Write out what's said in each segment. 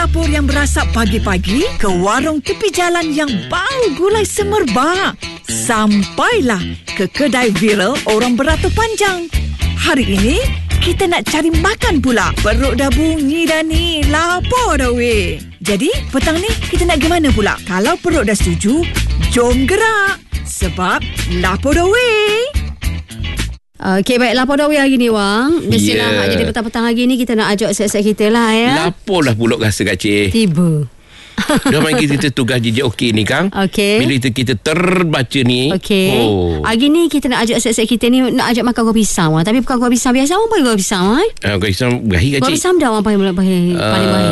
dapur yang berasap pagi-pagi ke warung tepi jalan yang bau gulai semerbak, sampailah ke kedai viral orang beratur panjang. Hari ini kita nak cari makan pula. Perut dah bunyi dah ni, lapar dah weh. Jadi petang ni kita nak pergi mana pula? Kalau perut dah setuju, jom gerak. Sebab lapar dah weh. Okey, baik, lapar dah weh hari ni, Wang. Mestilah jadi petang-petang hari ni kita nak ajak set-set kita lah, ya. Lapar lah pulak rasa, Kak Cik. Tiba. Dah panggil kita tugas JJOK ni, Kang. Okey. Bila kita terbaca ni. Okey. Hari ni kita nak ajak set-set kita ni, nak ajak makan kuah pisang, Wang. Tapi bukan kuah pisang biasa. Orang panggil kuah pisang, Wang. Kuah pisang berahi, Kak Cik. Kuah pisang dah orang paling berahi.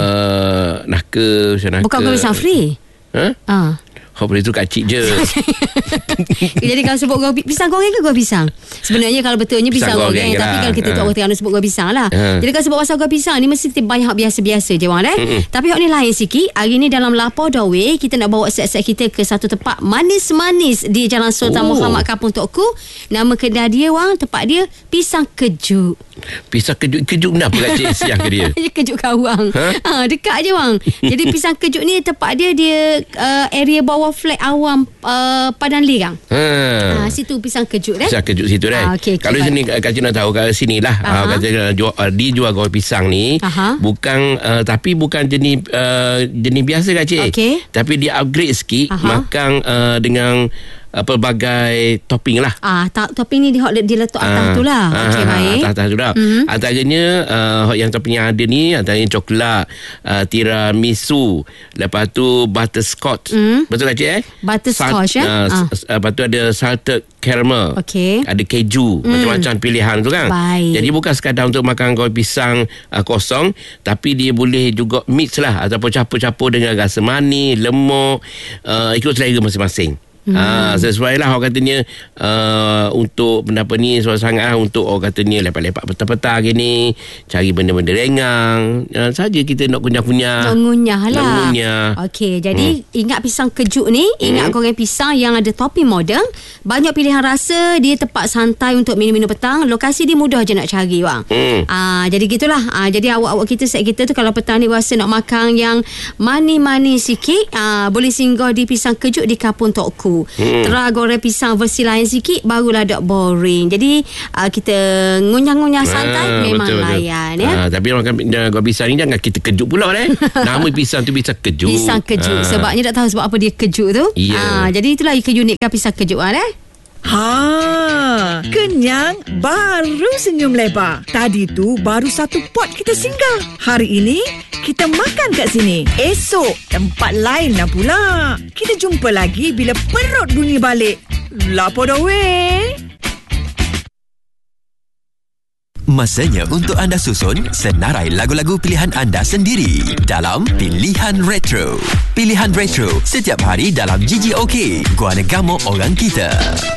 Naka, macam naka. Bukan kuah pisang free. Boleh tu Kak Cik je. Jadi kalau sebut kuah pisang goreng ke kuah pisang? Sebenarnya kalau betulnya pisang goreng, tapi kalau kita tak orang Terengganu sebut kuah pisang lah. Jadi kalau sebut pasal kuah pisang ni mesti kita banyak biasa-biasa je, Wang. Tapi hak ni lain sikit. Hari ni dalam Lapar Dah Weh, kita nak bawa set-set kita ke satu tempat manis-manis di Jalan Sultan Muhammad, Kampung Tok Ku. Nama kedai dia, Wang, tempat dia Pisang Kejuk. Pisang kejuk. Kejuk kenapa, Kak Cik? Siang ke dia? Kejuk kawang. Dekat je, Wang. Jadi Pisang Kejuk ni tempat dia area bawah flat awam Padang Lirang. Situ Pisang Kejuk Pisang Kejuk situ okay, kalau sini Kak Cik nak tahu, kat sini lah dia jual goreng pisang ni. Bukan tapi bukan jenis biasa, Kak Cik. Tapi dia upgrade sikit. Makan dengan pelbagai topping lah. Topping ni dia letak atas tu lah. Okey, baik. Atas tu lah. Antaranya yang topping yang ada ni, antaranya coklat, tiramisu, lepas tu butterscotch. Betul tak, Cik? Butterscotch, lepas tu ada salted caramel. Okey. Ada keju, macam-macam pilihan tu kan. Baik. Jadi bukan sekadar untuk makan goreng pisang kosong, tapi dia boleh juga mix lah, ataupun campur-campur dengan rasa manis, lemuk, ikut selera masing-masing. Sesuai lah orang katanya, untuk benda apa ni sesuai sangat lah, untuk orang katanya lepak-lepak petang-petang gini, cari benda-benda rengang, saja kita nak kunyah-kunyah, ngunyah lah. Okey, jadi ingat Pisang Kejuk ni, ingat goreng pisang yang ada topping moden, banyak pilihan rasa, dia tempat santai untuk minum-minum petang. Lokasi dia mudah je nak cari, Wang. Jadi gitulah. Jadi awak-awak kita, set kita tu, kalau petang ni rasa nak makan yang manis-manis sikit, boleh singgah di Pisang Kejuk di Kampung Tok Ku. Tera goreng pisang versi lain sikit, barulah tak boring. Jadi kita ngunyah-ngunyah santai, memang betul, layan ya. Tapi orang goreng pisang ni jangan kita kejut pula nama pisang tu Pisang Kejuk. Pisang Kejuk. Sebabnya tak tahu sebab apa dia kejuk tu. Jadi itulah keunikan Pisang Kejuk kenyang baru senyum lebar. Tadi tu baru satu pot kita singgah. Hari ini kita makan kat sini. Esok tempat lain lah pula. Kita jumpa lagi bila perut bunyi balik. Lapar dah weh. Masanya untuk anda susun senarai lagu-lagu pilihan anda sendiri dalam Pilihan Retro. Pilihan Retro setiap hari dalam JJOK, Guana Gamo Orang Kita.